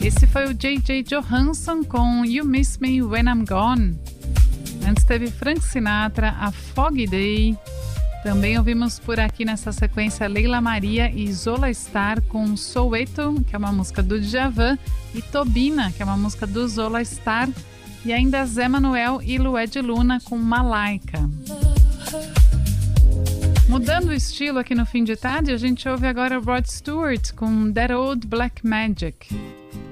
Esse foi o J.J. Johansson com You Miss Me When I'm Gone. Antes teve Frank Sinatra, A Foggy Day. Também ouvimos por aqui nessa sequência Leila Maria e Zola Star com Soweto, que é uma música do Djavan, e Tobina, que é uma música do Zola Star, e ainda Zé Manuel e Lued Luna com Malaika. Mudando o estilo aqui no fim de tarde, a gente ouve agora Rod Stewart com That Old Black Magic.